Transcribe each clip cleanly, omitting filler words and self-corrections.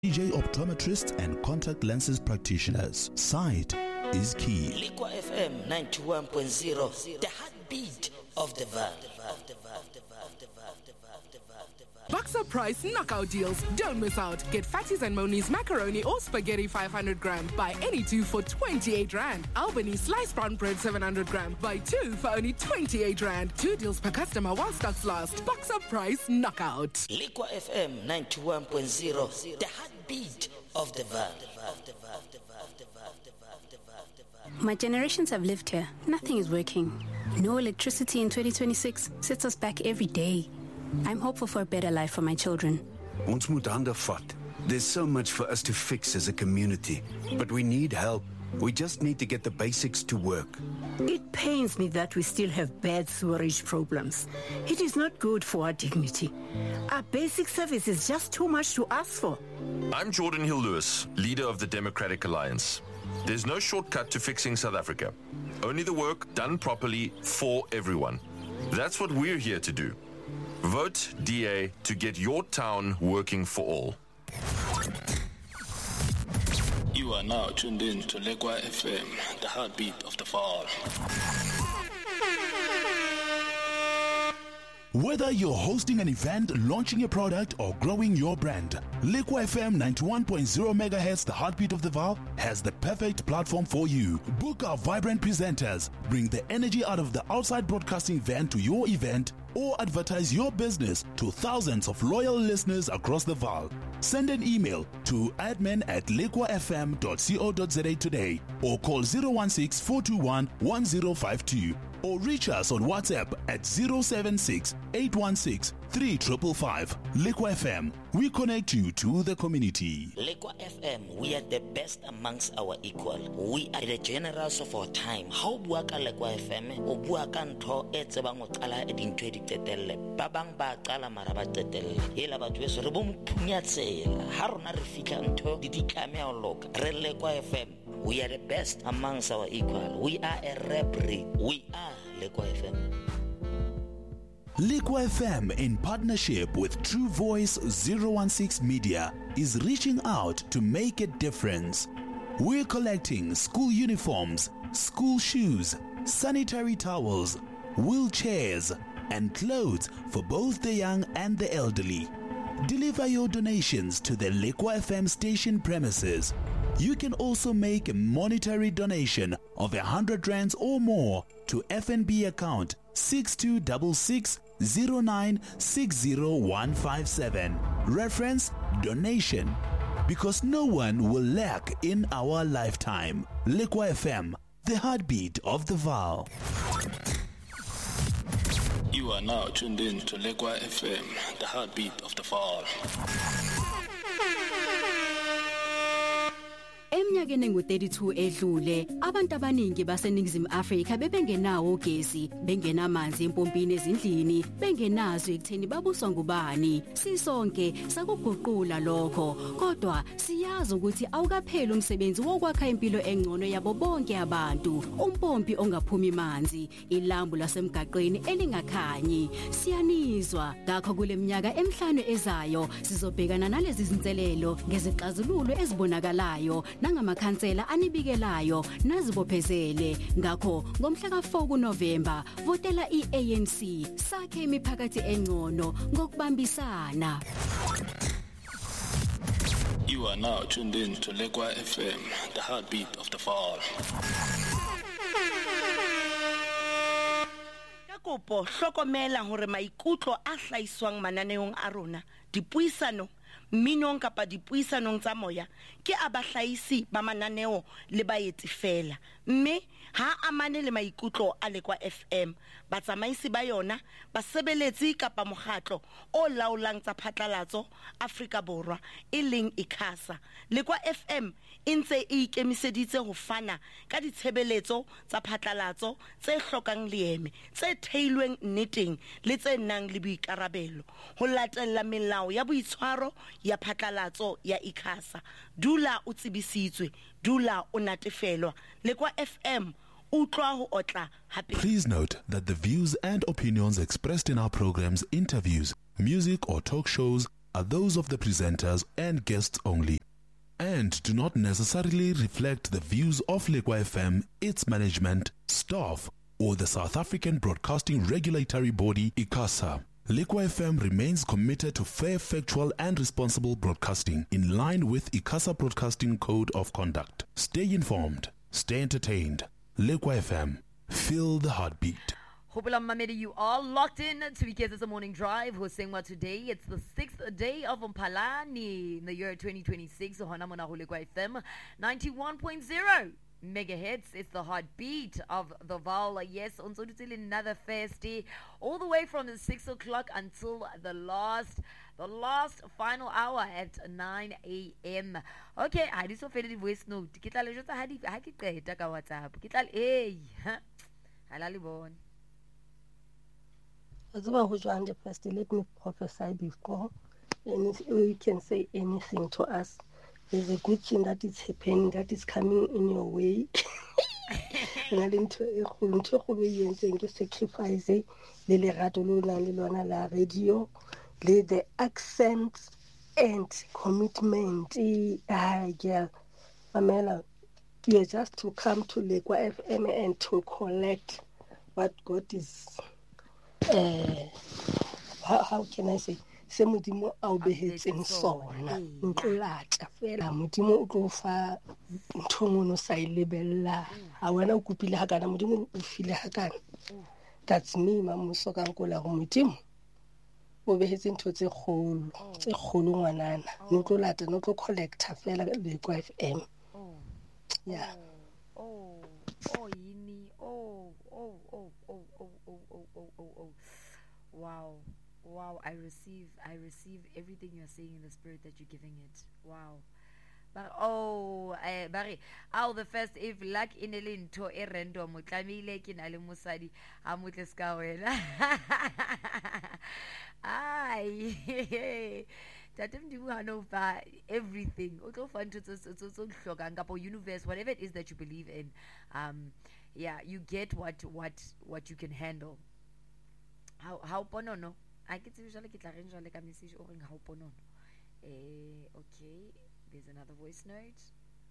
DJ optometrists and contact lenses practitioners. Sight is key. Liqua FM 91.0, the heartbeat of the Vaal. Boxer Price knockout deals. Don't miss out. Get Fatties and Moni's macaroni or spaghetti 500 gram. Buy any two for 28 Rand. Albany sliced brown bread 700 gram. Buy two for only 28 Rand. 2 deals per customer while stocks last. Boxer Price knockout. Liqua FM 91.0, the heartbeat of the Vaal. My generations have lived here. Nothing is working. No electricity in 2026 sets us back every day. I'm hopeful for a better life for my children. Ons moet hande vat. There's so much for us to fix as a community, but we need help. We just need to get the basics to work. It pains me that we still have bad sewerage problems. It is not good for our dignity. Our basic service is just too much to ask for. I'm Jordan Hill-Lewis, leader of the Democratic Alliance. There's no shortcut to fixing South Africa. Only the work done properly for everyone. That's what we're here to do. Vote DA to get your town working for all. You are now tuned in to Liqua FM, the heartbeat of the Vaal. Whether you're hosting an event, launching a product, or growing your brand, Liqua FM 91.0 MHz, the heartbeat of the Vaal, has the perfect platform for you. Book our vibrant presenters, bring the energy out of the outside broadcasting van to your event, or advertise your business to thousands of loyal listeners across the Vaal. Send an email to admin@liquafm.co.za today, or call 016-421-1052, or reach us on WhatsApp at 076-816-3555. Liqua FM, we connect you to the community. Liqua FM, we are the best amongst our equal. We are the generals of our time. How bua ka Liqua FM, o bua ka ntho e tsebang o qala e dintho di tetelle. Ba bang ba qala mara ba tetelle. Hela batho beso re bo mphunyatshela. Ha rona re fitla ntho di ditlame o loka. Re Liqua FM, we are the best amongst our equal. We are a rap breed. We are Liqua FM. Liqua FM, in partnership with True Voice 016 Media, is reaching out to make a difference. We're collecting school uniforms, school shoes, sanitary towels, wheelchairs, and clothes for both the young and the elderly. Deliver your donations to the Liqua FM station premises. You can also make a monetary donation of 100 rands or more to FNB account 626609600157. Reference donation. Because no one will lack in our lifetime. Liqua FM, the heartbeat of the Vaal. You are now tuned in to Liqua FM, the heartbeat of the Vaal. Eminyakeni engu-32 edlule, abantu abaningi baseNingizimu Afrika bebengenawo ugesi, bengenamanzi empompini ezindlini, bengenazo ekutheni babuswa ngubani. Sisonke sakuguqula lokho, kodwa siyazi ukuthi awukapheli umsebenzi wokwakha impilo engcono yabo bonke abantu. Umpompi ongaphumi manzi, ilambu lasemgaqweni elingakhanyi. Siyanizwa, ngakho kule minyaka emihlanu ezayo sizobhekana nalezi zinselelo ngezixazululo ezibonakalayo nangamakhansela anibikelayo nazibophezele. Ngakho ngomhla ka-4 kuNovemba votela i-ANC, sakhe imiphakathi engcono ngokubambisana. You are now tuned in to Liqua FM, the heartbeat of the Vaal. Kopo hlokomela hore maikutlo a hlaiswang mananeong a rona, dipuisano minong kapa dipuisanong tsa moya ke abahlaisi ba mananeo le baeti fela, mme ha amane le maikutlo a Liqua FM. Batsamaisi ba yona basebeletsi kapa mokgatlo o laolang tsa phatlalatso Afrika Borwa e leng ICASA. Liqua FM e ntse e ikemiseditse ho fana ka ditshebeletso tsa phatlalatso tse hlokang leeme, tse theilweng nneteng le tse nang le boikarabelo, ho latella melao ya boitshwaro ya phatlalatso ya ICASA. Dula o tsebisitswe, dula o natefelwa. Liqua FM, utlwa ho otla hape. Please note that the views and opinions expressed in our programs, interviews, music or talk shows are those of the presenters and guests only, and do not necessarily reflect the views of Lekwa FM, its management, staff, or the South African Broadcasting Regulatory Body, ICASA. Lekwa FM remains committed to fair, factual, and responsible broadcasting in line with ICASA Broadcasting Code of Conduct. Stay informed, stay entertained. Lekwa FM, feel the heartbeat. Hopelam Mamedi, you are locked in to Ikeza Morning Drive. Hosengwa today. It's the 6th day of Mpalani in the year 2026. Honamona Lekwa FM 91.0 megahertz. It's the heartbeat of the Val. Yes, on until another Thursday, all the way from the 6 o'clock until the last final hour at 9 a.m. Okay, I just offered the voice note. Kitla le jota ha ke qeta ka WhatsApp. Kitla halali bon. Let me prophesy before you can say anything to us. There's a good thing that is happening, that is coming in your way. Sacrifice la radio, the accents and commitment. Girl, Pamela, you are just to come to Lekwa FM and to collect what God is. How can I say? Se modimo a o behetseng sona ntlo latla fela modimo o tlo fa nthomono sa ilebella a wena o kupile ha kana modimo o file ha kana. That's me mamuso ka nkola go modimo o behetse ntho tse kgolo ngwanana ntlo latla no tlo collector fela le kwa FM. Yeah. Wow, I receive everything you're saying in the spirit that you're giving it. Wow. But Barry, the first if luck in a linto e random tlamile ke na le mosadi a motle ska wena. Ai. Tatem di buhano fa everything. O tlo fa ntho tso hlokang kapo universe, whatever it is that you believe in. Yeah, you get what you can handle. How ponono? I get to usually get like a message or how ponono. Okay, there's another voice note.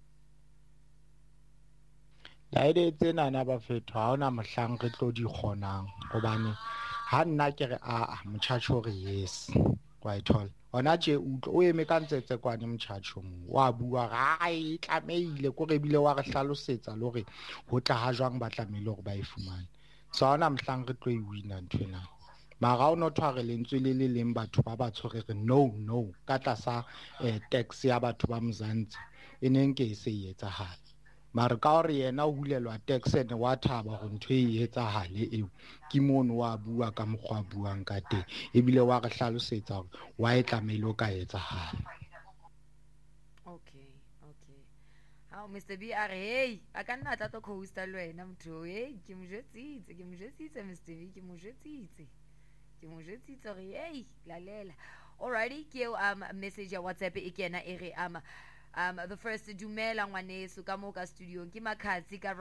Laide tsena na ba fetho ha ona mohlang re tlo di kgonang hobane ha nna ke re motjhatjho re yes wa ithola ona je utlo o eme ka ntsetse kwane motjhatjho mo wa bua ga e tlameile ko re bile wa re hlalosetsa le hore ho tla ha jwang ba tlamile hore ba e fumane so ona mohlang re tlo e wina nthwena mara o no tshware lentswe le leng batho ba ba tshwere re no ka tlasa tax ya batho ba Mzansi eneng ke se etsahala mara ka hore yena o hulelwa tax ene wa thaba go ntwe e etsahale eo ke mono wa bua ka mokgwa buang ka teng ebile wa re hlalosetsa hore wa e tlamele o ka etsahala. Okay. Mr. B are hey a ka nna tla to coaster le wena motho ke mo jetsitse Mr. B ke mo jetsitse re hey lalela. Alrighty, ke message ya WhatsApp e kena e re the first dumela ngwaneso ka mo ka studio ke Makhatsi ka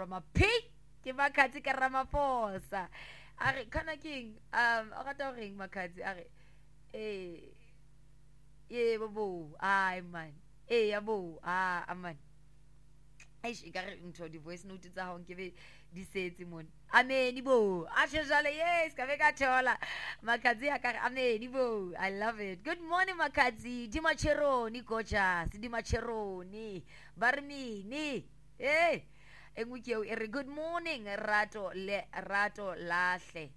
Ramaphosa are kana king a rata ring Makhatsi are bobo ai man yabo man ai ka re ntho di voice note tsa hao ke be di setse mon ameni bo a shejale yes ka be ka thola Makhatsi a ka ameni bo. I love it. Good morning Makhatsi Dimacheroni gorgeous Dimacheroni barmini engukeo e re good morning rato lahle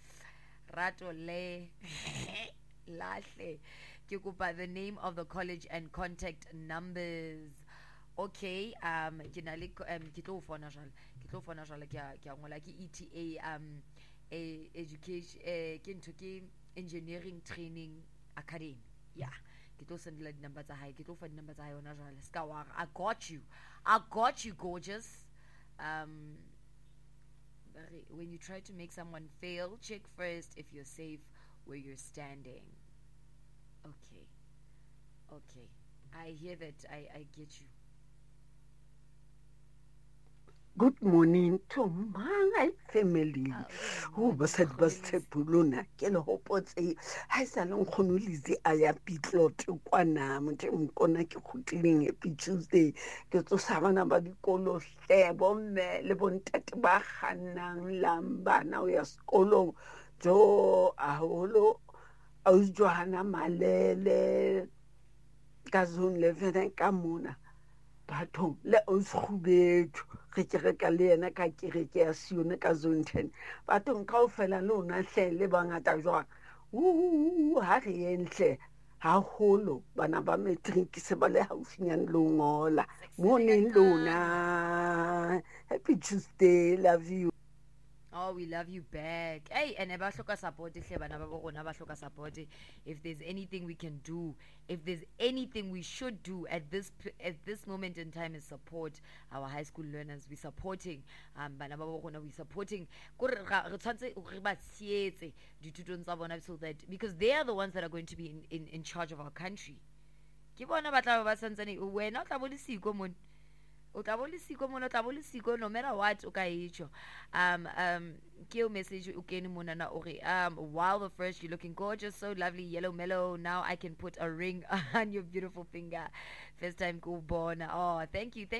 ke kopa the name of the college and contact numbers. Okay, ke na le ke tlo fona jwale ke a ngola ke ETA education ke ntho ke engineering training academy. Yeah, ke tlo sendela di number tsa hae, ke tlo fa di number tsa hae ona jwale ska wa I got you gorgeous. When you try to make someone fail, check first if you're safe where you're standing. Okay, I hear that. I get you. Good morning to my family. Oh, basadi ba Setshepolona ke le hopotse ha sa le nkgono Lizzy a ya Pitlot kwana motho mkona ke khutleng Happy Tuesday ke tsosa bana ba dikolo hle bomme le bontate ba kgannang lambana o ya sekolo jo aholo aus Johanna Malele ka zone 11 ka mona bathong le aus khubethu re ke reka le yena ka kereke ya Sione ka zone 10 bathong kaofela le ona hle le bangata jwang ha re yenhle ha holo bana ba matric se ba le haufinyane le ngola morning lona Happy Tuesday, love you. Oh, we love you back. Hey, and ba hloka support hle bana ba bona ba hloka support. If there's anything we can do, if there's anything we should do at this moment in time is support our high school learners. We supporting bana ba bona, we supporting re tshwantse re ba sietse ditutong tsa bona so that because they are the ones that are going to be in charge of our country. Ke bona ba tla ba santsane wena o tla bolisiko mon o tla bolisiko mona tla bolisiko no matter what o ka itcho ke message o kene mona na ore while the first you're looking gorgeous, so lovely, yellow mellow, now I can put a ring on your beautiful finger, first time go born. Oh, thank you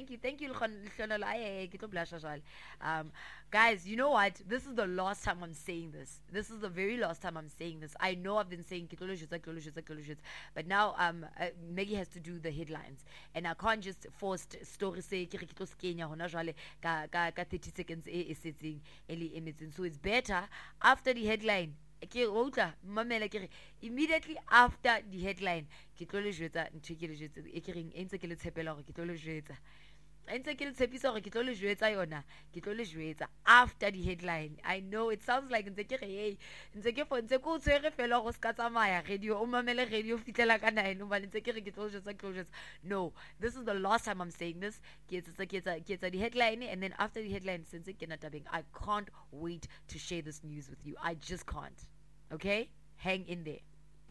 guys, you know what, this is the last time I'm saying this. This is the very last time I'm saying this. I know I've been saying but now Maggie has to do the headlines and I can't just force story say Kenya hona jwale ka 30 seconds e sitting eli emitting. So it's better after the headline immediately after the headline ke tlo le jwetsa ntho ke le jwetsa e ke reng entse ke le tshepela gore ke tlo le jwetsa entse ke le tshepisa gore ke tlo le jwetsa yona ke tlo le jwetsa after the headline. I know it sounds like ntse ke re hey ntse ke ntse go tswere fela go ska tsamaya radio o mamele radio fitlela ka 9 ba ntse ke re ke tlo jwetsa. No, this is the last time I'm saying this. Ke etsa the headline and then after the headline since ke na tabeng I can't wait to share this news with you. I just can't. Okay? Hang in there.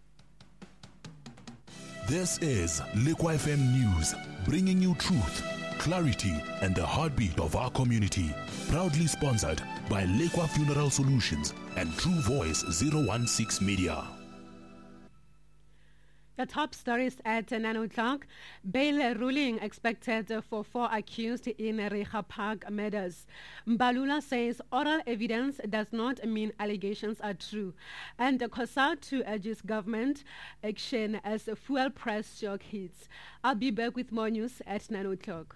This is Liquid FM News, bringing you truth, clarity, and the heartbeat of our community. Proudly sponsored by Liquid Funeral Solutions and True Voice 016 Media. The top stories at 9 o'clock. Bail ruling expected for 4 accused in Reha Park murders. Mbalula says oral evidence does not mean allegations are true. And COSATU urges government action as fuel price shock hits. I'll be back with more news at 9 o'clock.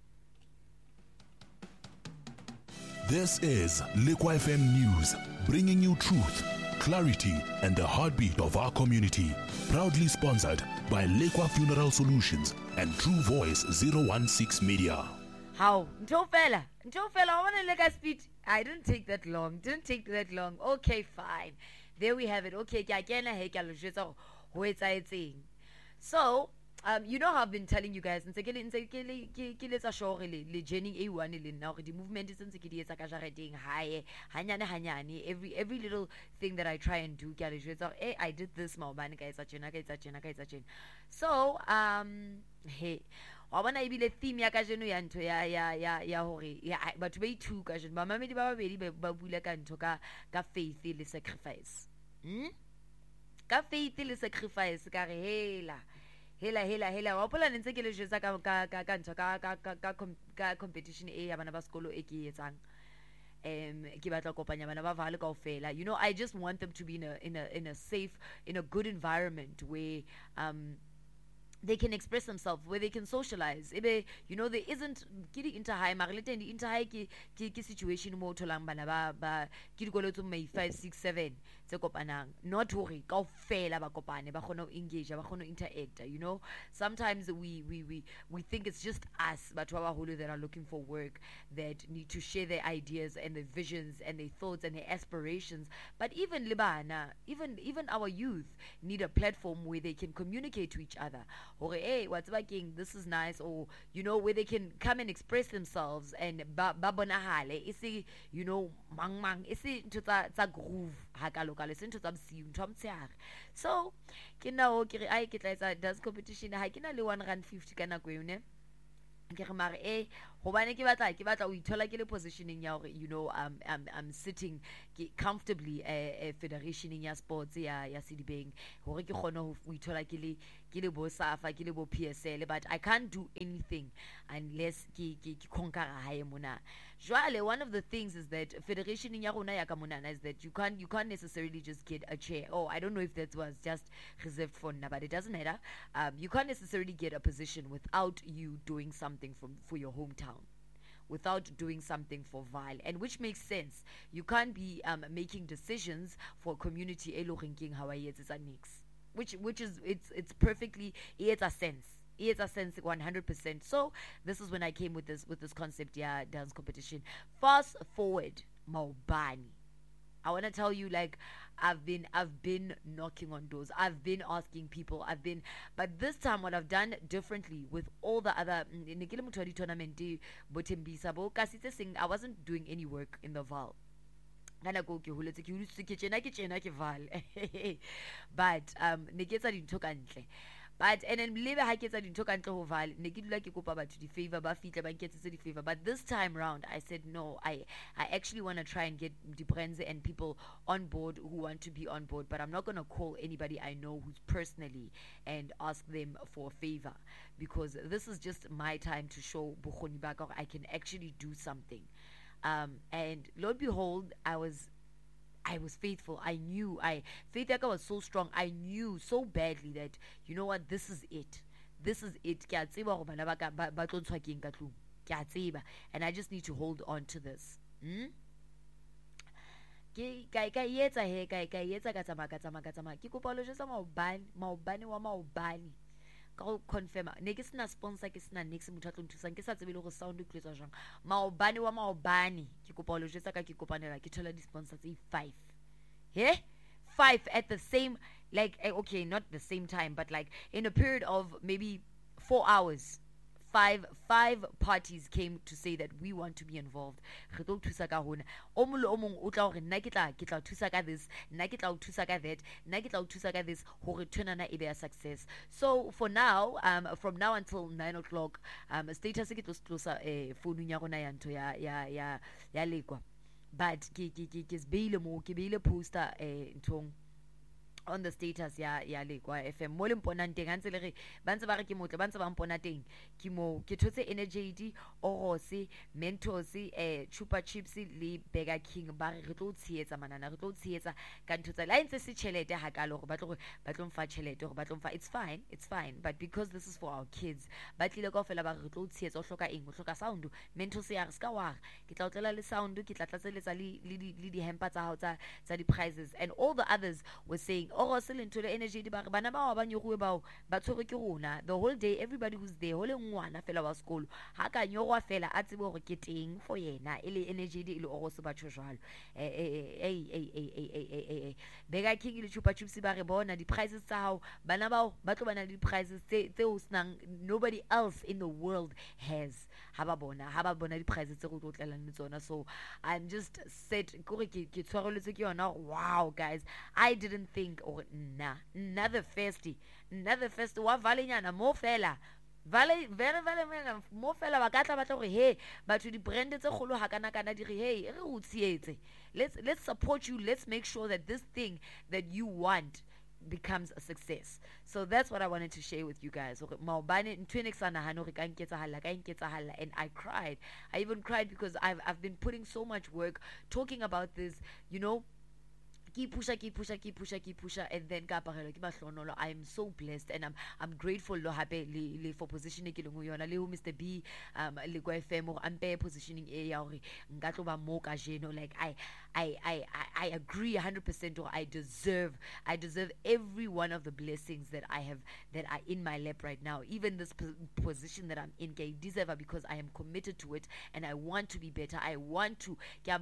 This is Liquid FM News, bringing you truth, clarity, and the heartbeat of our community. Proudly sponsored by Liquid Funeral Solutions and True Voice 016 Media. How? Ntofela, I want to like a speed. I didn't take that long. Okay, fine. There we have it. Okay, so, you know how I've been telling you guys, the movement is every little thing that I try and do, I did this, so hey, I want to be the theme ya kajeno ya ntho ya hore batho ba ithu kajeno ba mamedi ba babedi ba bula ka ntho ka faith le sacrifice ka faith le sacrifice ka re hela wa pola ntse ke le jwetsa ka ntho ka competition e ya bana ba sekolo e ke etsang ke batla kopanya bana ba vale kaofela. You know, I just want them to be in a safe, in a good environment where they can express themselves, where they can socialize. You know, there isn't kiri interhigh marilete ndi interhigh ki situation mo tholang bana ba ki dikolo tso May 5 6 7 tse kopanang, not hore kaofela ba kopane ba khona engage ba khona interact. You know, sometimes we think it's just us but ba baholo that are looking for work, that need to share their ideas and their visions and their thoughts and their aspirations. But even libana, even our youth need a platform where they can communicate to each other. Or hey, what's baking? This is nice. Or you know, where they can come and express themselves and babonahale. Isi, you know, mang isi into that groove hakaloka. Listen to them see so kina o kiri ai kitla dance competition ha kina le 150 kana kwene ke re mare hobane ke batla o ithola ke le positioning ya hore you know I'm sitting comfortably federationing ya sports ya Sedibeng hore ke kgone ho ithola ke le bo SAFA ke le bo PSL, but I can't do anything unless ke conquer hae mona. Jwale one of the things is that federationing ya rona ya ka mona is that you can't necessarily just get a chair. Oh, I don't know if that was just reserved for nna, but it doesn't matter. You can't necessarily get a position without you doing something for your hometown, without doing something for Vaal, and which makes sense. You can't be making decisions for community elorinking Hawaii it's a nix, which is it's perfectly it's a sense 100%. So this is when I came with this concept, dance competition. Fast forward, Maubani. I want to tell you, like, I've been knocking on doors. I've been asking people. But this time, what I've done differently with all the other tournament, I wasn't doing any work in the Vaal. But and then live ha ke tsa dintho ka ntle ho Vaal ne ke dula ke kopa batho di favor ba fihle ba nketsetse di favor, but this time round I said no, I actually want to try and get the brands and people on board who want to be on board, but I'm not going to call anybody I know who's personally and ask them for a favor, because this is just my time to show bokgoni ba ka I can actually do something. And lo and behold, I was faithful. I knew Faith Yaka was so strong. I knew so badly that, you know what, this is it. And I just need to hold on to this. Confirm ne ke sena sponsor ke sena next motho a tlo nthusang ke sa tsebe le go sound o kletswa jang. Maobane wa Maobane ke kopa lo jetsa ka ke kopanela ke thola di sponsors 5 at the same, like, okay, not the same time, but like in a period of maybe 4 hours. Five parties came to say that we want to be involved. Re tlo thusa ka hona. O mong le o mong o tla hore nna ke tla thusa ka this, nna ke tla o thusa ka that, nna ke tla o thusa ka this hore tonana e be a success. So for now, from now until 9 o'clock, status ke tlo closer phone ya rona ya ntho ya lekwa. But ke beile mo ke beile poster ntong on the status ya Lekwa FM mo le mponang teng antse le re bantse ba re ke motle bantse ba mpona teng ke mo ke thotse energy Orose Mentors Chupa Chips le Burger King ba re tlo tshietsa manana re tlo tshietsa ka ntho tsa la ntse se chelete ha ka lo go ba tlo mfa chelete go ba tlo mfa. It's fine, but because this is for our kids ba tlile ka ofela ba re tlo tshietsa o hloka eng o hloka sound. Mentors ya re ska wa ke tla tlela le sound ke tla tlatseletsa le di hamper tsa hao tsa di prizes, and all the others were saying o se le ntole energy di ba bana ba ba nyoruwe ba tshwere ke rona the whole day. Everybody who's there hole ngwana fela wa sekolo ha ka nyorwa fela a tsebe hore ke teng for yena ile energy di ile o se ba tshwalo Burger King le Chupa Chips ba re bona di prices tsa hao bana ba tlo bana di prices tse o snang nobody else in the world has. Ha ba bona di prices tse go tlotlelang le tsona. So I'm just set gore ke tshwareletse ke yona. Wow guys, I didn't think or another first wa valenyana mo fela vale very mo fela ba ka tla batla gore hey batho di brand tse kholo ha kana di re hey re o tsietse, let's support you, let's make sure that this thing that you want becomes a success. So that's what I wanted to share with you guys. Okay, Maobane ntwenexana hano re ka nketsahala, and I even cried because I've been putting so much work talking about this, you know. Keep pusha, and then I'm so blessed, and I'm grateful lo hape le for positioning ke lengwe yona le ho Mr B le kwa FM or ampe positioning e ya hore nka tlo ba mo ka jeno. Like I agree 100%, or I deserve every one of the blessings that are in my lap right now. Even this position that I'm in, I deserve it because I am committed to it and I want to be better. I want to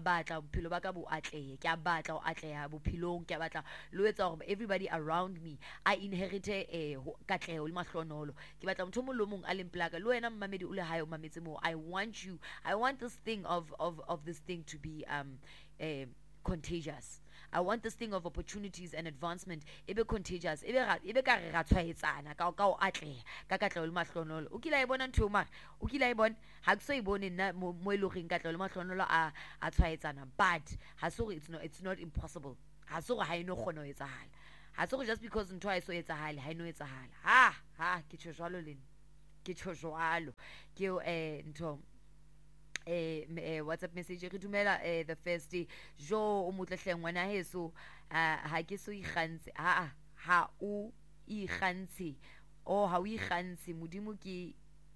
everybody around me. I inherited katleho le mahlonolo. Ke batla motho mo lo mong a lemplaka lo wena mmamedi o le hae o mametse mo. I want this thing of this thing to be contagious. I want this thing of opportunities and advancement e be contagious e be ka re ra tshwaetsana ka o atleha ka katleho le mahlonolo o kila e bona ntho mara o kila e bona ha ke so e bone nna mo e loreng katleho le mahlonolo a tshwaetsana but ha so it's not impossible ha so ha ino kgona ho etsahala ha so just because ntho ha e so etsahale ha ino etsahala ha ke tsho jwalo lena ke tsho jwalo ke ntho WhatsApp message re dumela the first jo o motlehleng ngwana heso ha ke so ikgantse ha o ikgantse ha o ikgantse modimo ke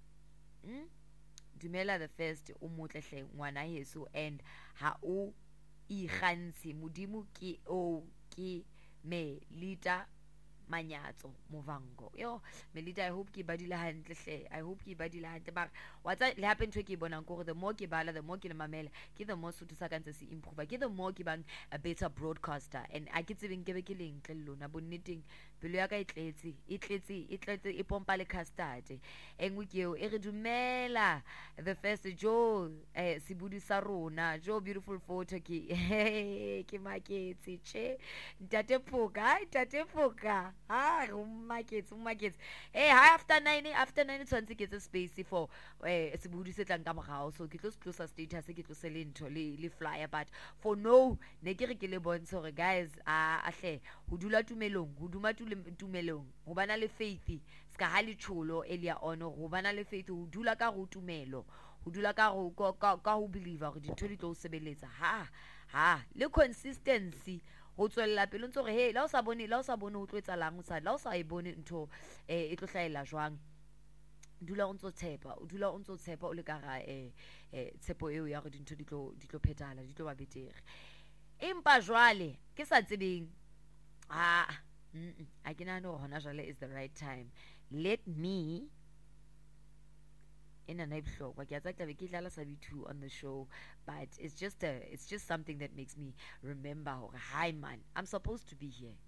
dumela the first o motlehleng ngwana heso and ha o ikgantse modimo ke me leader Manyatso Movango. Yo, Melita, I hope ki badila hantle. I hope ki badila hantle. But what's happened to ki bonanko, the more ki bala, the more ki mamela, ki the more sutu sakan si improve. Ki the more ki bang a better broadcaster. And I get even give a killing keluna boniting. Beluaka itleti ipompa le castade. And we go eridumela the first Joe Sibudi Saruna, Joe beautiful photo ki maketi che tate poka. Markets. Hey, after 9 20 get a space for Sibudi setlang ka morao so ke tlo closer status ke tlo selento le flyer but for no ne ke re ke le bontsho re guys ahle ho dula tumelong ho bana le faith ska ha le tsholo elia ono ho bana le faith ho dula ka go tumelo ho dula ka ho believe gore dintho di tlo sebeletsa ha le consistency ho tswella pele ntse re he la o sa bone ho tlo etsalang o sa la o sa e bone ntho e tlo hlaela jwang dula o ntse tshepa o le ka ga tshepo eo ya go dintho di tlo phethala di tlo ba betere empa jwale ke sa tsebeng a ke nahana hona jwale is the right time let me in a neighborhood ke tla be ke dlala Sabitu on the show but it's just something that makes me remember hi man I'm supposed to be here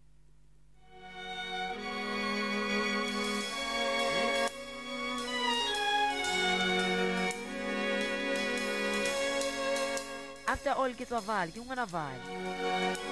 after all ke tswa val ke ngwana val